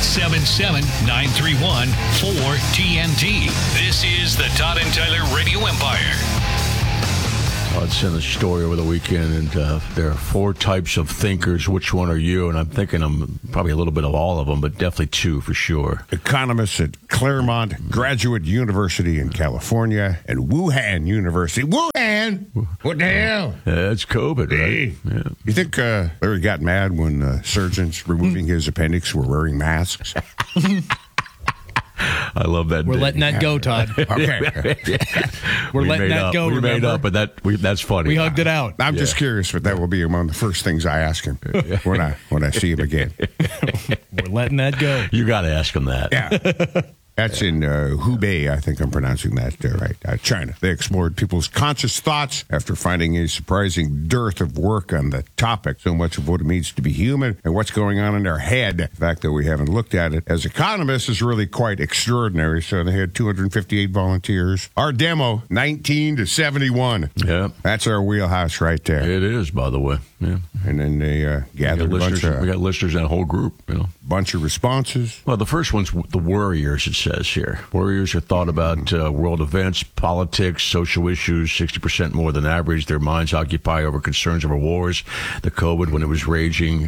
877-931-4TNT. This is the Todd and Tyler Radio Empire. I sent a story over the weekend, and there are 4 types of thinkers. Which one are you? And I'm thinking I'm probably a little bit of all of them, but definitely 2 for sure. Economists at Claremont Graduate University in California and Wuhan University. Wuhan? What the hell? It's COVID, right? Hey. Yeah. You think Larry got mad when surgeons removing his appendix were wearing masks? I love that. We're letting that go, Todd. Okay. We're letting that go. We made remember? up, but that's funny. We hugged it out. I'm just curious, but that will be among the first things I ask him when I see him again. We're letting that go. You got to ask him that. Yeah. That's in Hubei, I think I'm pronouncing that right. China. They explored people's conscious thoughts after finding a surprising dearth of work on the topic. So much of what it means to be human and what's going on in their head. The fact that we haven't looked at it as economists is really quite extraordinary. So they had 258 volunteers. Our demo, 19 to 71. Yeah. That's our wheelhouse right there. It is, by the way. Yeah. And then they gathered a bunch we got listeners in that whole group, bunch of responses. Well, the first one's the worriers, it says here. Worriers are thought about world events, politics, social issues, 60% more than average. Their minds occupy over concerns over wars, the COVID when it was raging,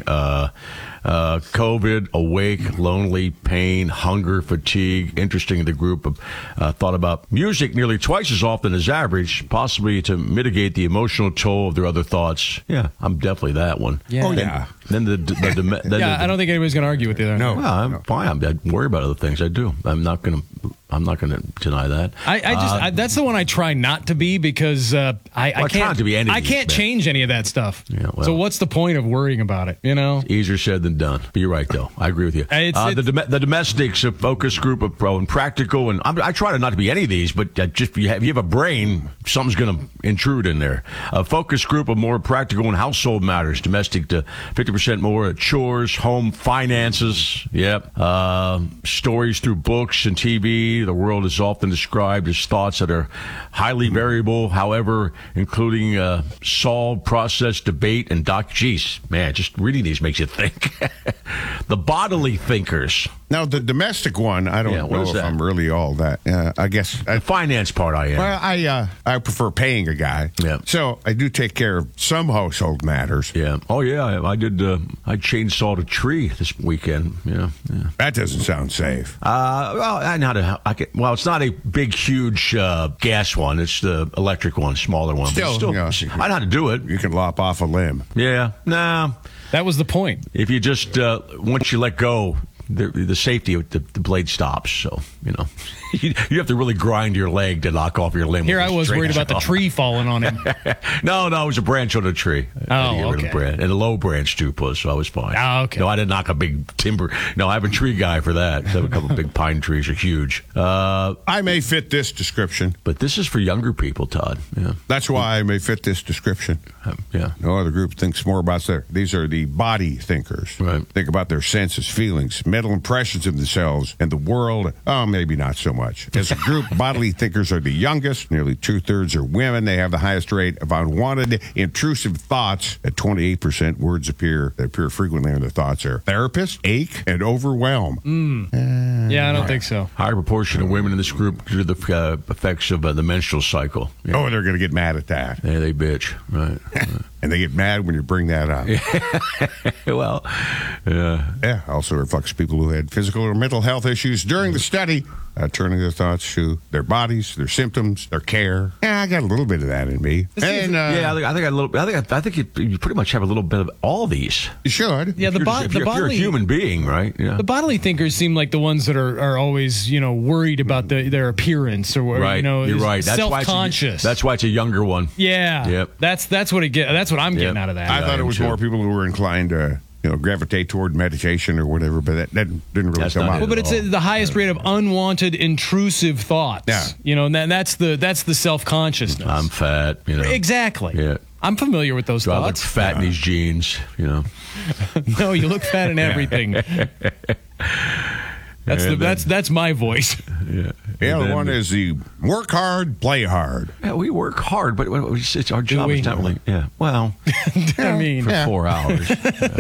COVID, awake, lonely, pain, hunger, fatigue. Interesting, the group thought about music nearly twice as often as average, possibly to mitigate the emotional toll of their other thoughts. Yeah, I'm definitely that one. Yeah. Oh, yeah. Then I don't think anybody's going to argue with you there. No. Well, I'm fine. I worry about other things. I do. I'm not going to deny that. That's the one I try not to be because I try can't not to be any of I these, can't man. change any of that stuff. Yeah, well. So what's the point of worrying about it? Easier said than done. But you're right, though. I agree with you. The domestics, a focus group of pro and practical, and I try to not to be any of these, but just if you have a brain, something's going to intrude in there. A focus group of more practical and household matters, domestic to 50% more chores, home finances. Yep. Stories through books and TV. The world is often described as thoughts that are highly variable, however, including solve, process, debate, and Geez, man, just reading these makes you think. The bodily thinkers. Now, the domestic one, I don't know if I'm really all that. I guess. The finance part I am. Well, I prefer paying a guy. Yeah. So I do take care of some household matters. Yeah. Oh, yeah. I did. I chainsawed a tree this weekend. Yeah. That doesn't sound safe. Well, it's not a big, huge gas one. It's the electric one, smaller one. Still, I know how to do it. You can lop off a limb. Yeah. Nah. That was the point. If you just once you let go, the safety of the blade stops. So you have to really grind your leg to knock off your limb. Here I was worried about the tree falling on him. No, it was a branch on a tree. Okay. And a low branch too, so I was fine. Oh, okay. No, I didn't knock a big timber. No, I have a tree guy for that. I have a couple of big pine trees are huge. I may fit this description. But this is for younger people, Todd. Yeah. That's why I may fit this description. Yeah. No other group thinks more about these are the body thinkers. Right. Think about their senses, feelings, mental impressions of themselves and the world. Oh, maybe not so much. As a group, bodily thinkers are the youngest. Nearly 2/3 are women. They have the highest rate of unwanted, intrusive thoughts. At 28%, words that appear frequently in their thoughts are therapist, ache, and overwhelm. Yeah, I don't think so. Higher proportion of women in this group due to the effects of the menstrual cycle. Yeah. Oh, they're going to get mad at that. Yeah, they bitch. Right. And they get mad when you bring that up. Well, yeah. Yeah, also reflects people who had physical or mental health issues during the study, turning their thoughts to their bodies, their symptoms, their care. Yeah, I got a little bit of that in me. And I think you pretty much have a little bit of all these. You should. Yeah, If you're a human being, right? Yeah. The bodily thinkers seem like the ones that are always, worried about their appearance or right. You're right. Self-conscious. That's why it's a younger one. Yeah. Yep. That's what That's what I'm getting out of that. I thought it was more people who were inclined to gravitate toward meditation or whatever, but that didn't really come out. Well, but it's the highest rate of unwanted, intrusive thoughts. Yeah. And that's the self-consciousness. I'm fat. Exactly. Yeah. I'm familiar with those I look thoughts. fat in these jeans. No, you look fat in everything. That's my voice. Yeah. The other one is the work hard, play hard. Yeah, we work hard, but it's our job. we? It's not really. Yeah. Well, I mean, for 4 hours.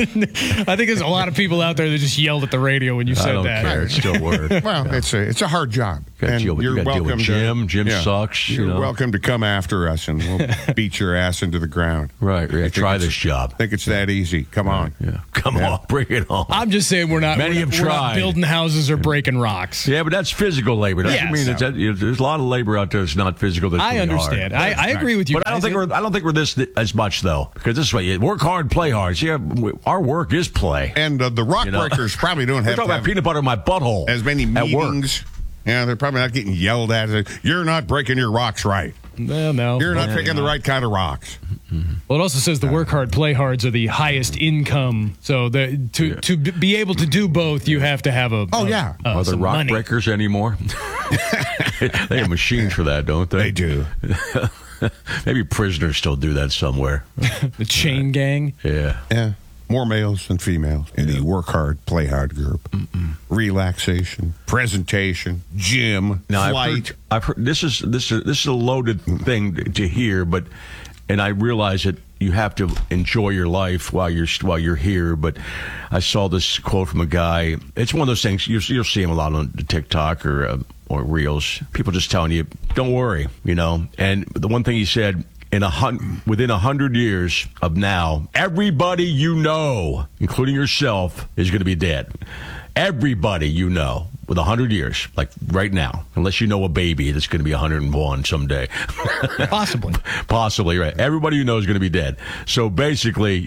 I think there's a lot of people out there that just yelled at the radio when you I said don't that. care. It's still work. Well, it's a hard job. And you're welcome with Jim. Jim sucks. You're welcome to come after us, and we'll beat your ass into the ground. Right. Yeah, try this job. I think it's that easy. Come on. Yeah. Come on. Bring it on. I'm just saying we're not. Many have we're not tried. building houses or breaking rocks. Yeah, but that's physical labor. Doesn't mean it's there's a lot of labor out there that's not physical. That's I really understand. hard. I agree with you. But I don't think we're this as much though, because this way, you work hard, play hard. See, our work is play. And the rock breakers probably don't We're have talking about peanut butter in my butthole as many at work. meetings. Yeah, they're probably not getting yelled at. You're not breaking your rocks right. No. You're not picking the right kind of rocks. Well, it also says the work hard, play hards are the highest income. So to be able to do both, you have to have Are there some rock money. breakers anymore? They have machines for that, don't they? They do. Maybe prisoners still do that somewhere. The chain gang. Yeah. Yeah. More males than females in the work hard, play hard group. Relaxation, presentation, gym, Now, flight. I've heard this is a loaded thing to hear, and I realize that you have to enjoy your life while you're here. But I saw this quote from a guy. It's one of those things you'll see him a lot on TikTok or Reels. People just telling you, "Don't worry," And the one thing he said. Within 100 years of now, everybody you know, including yourself, is going to be dead. Everybody you know, with 100 years, like right now, unless you know a baby that's going to be 101 someday. Possibly, right. Everybody you know is going to be dead. So basically,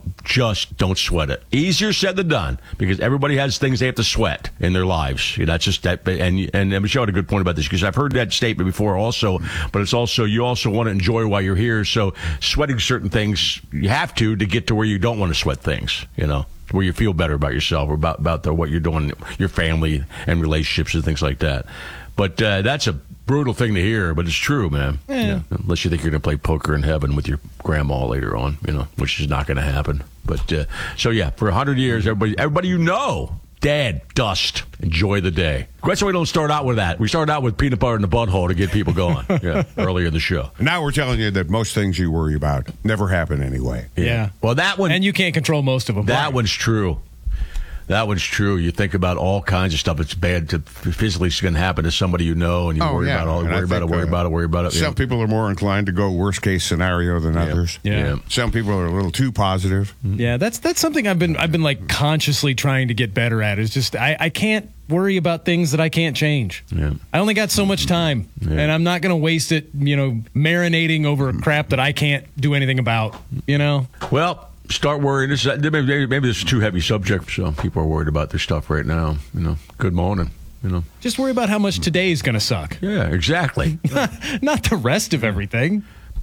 just don't sweat it. Easier said than done, because everybody has things they have to sweat in their lives. That's just that. And Michelle had a good point about this, because I've heard that statement before also, but it's also, you also want to enjoy while you're here. So sweating certain things, you have to get to where you don't want to sweat things, where you feel better about yourself or about what you're doing, your family and relationships and things like that. But that's a brutal thing to hear, but it's true, man. Yeah. Unless you think you're going to play poker in heaven with your grandma later on, which is not going to happen. But so yeah, for 100 years, everybody you know, dead, dust. Enjoy the day. That's why we don't start out with that. We start out with peanut butter in the butthole to get people going. Earlier in the show. Now we're telling you that most things you worry about never happen anyway. Yeah. Well, that one, and you can't control most of them. That one's true. That one's true. You think about all kinds of stuff. It's bad to physically going to happen to somebody you know, and you worry about it. Some people are more inclined to go worst case scenario than others. Yeah. Some people are a little too positive. Yeah, that's something I've been like consciously trying to get better at. Is just I can't worry about things that I can't change. Yeah. I only got so much time, and I'm not going to waste it, marinating over crap that I can't do anything about. Well. Start worrying. Maybe this is a too heavy subject. So people are worried about their stuff right now. Good morning. Just worry about how much today is going to suck. Yeah, exactly. Not the rest of everything.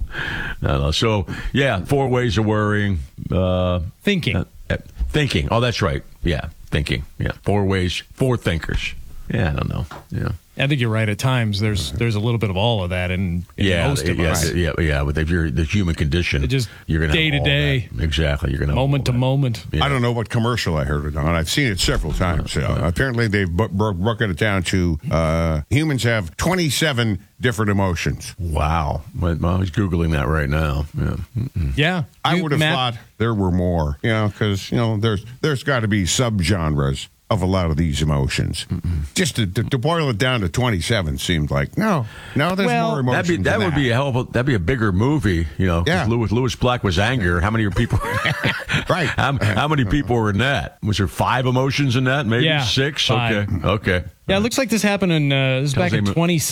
No. So yeah, 4 ways of worrying. Thinking. Thinking. Oh, that's right. Yeah, thinking. Yeah, 4 ways. 4 thinkers. Yeah, I don't know. Yeah. I think you're right. At times, there's a little bit of all of that in most of us. Yeah. But if you're the human condition, you're going to day to day, exactly. You're going to moment to moment. Yeah. I don't know what commercial I heard it on. I've seen it several times. Apparently, they've broken it down to humans have 27 different emotions. Wow. I was googling that right now. Yeah. I would have thought there were more. Because there's got to be subgenres of a lot of these emotions. Just to boil it down to 27 seemed like no, there's more emotions. That'd be a bigger movie, Yeah. Lewis Black was anger. How many people? Right. How many people were in that? Was there 5 emotions in that? Maybe 6. 5. Okay. Yeah, it looks like this happened this was back in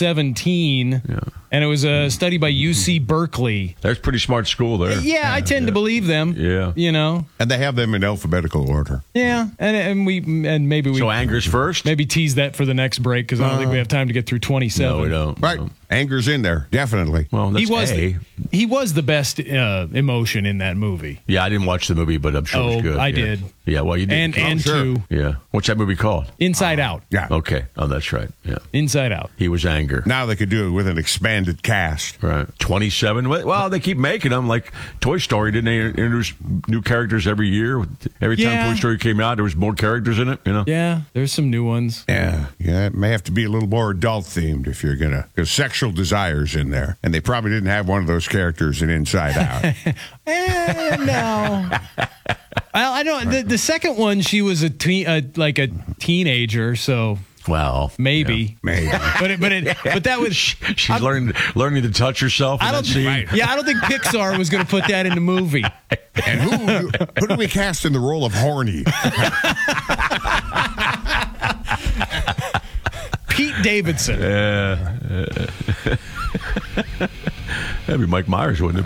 2017, and it was a study by UC Berkeley. That's pretty smart school there. Yeah, I tend to believe them. Yeah, and they have them in alphabetical order. Yeah, and maybe we so anger's first. Maybe tease that for the next break, because I don't think we have time to get through 27. No, we don't. Right. No. Anger's in there, definitely. Well, that's he was the best emotion in that movie. Yeah, I didn't watch the movie, but I'm sure it was good. I did. Yeah, well, you did. And sure. 2. Yeah. What's that movie called? Inside Out. Yeah. Okay. Oh, that's right. Yeah. Inside Out. He was anger. Now they could do it with an expanded expanded cast. Right. 27. Well, they keep making them. Like Toy Story, didn't they introduce new characters every year? Every time Toy Story came out, there was more characters in it, you know? Yeah, there's some new ones. Yeah, it may have to be a little more adult-themed if you're going to, because Sexual Desire's in there, and they probably didn't have one of those characters in Inside Out. No. Well, I don't. The second one, she was a teenager, so Well, Yeah, maybe. maybe. but that was she's learning to touch herself. I don't think Pixar was going to put that in the movie. And who do we cast in the role of Horny? Pete Davidson. That'd be Mike Myers, wouldn't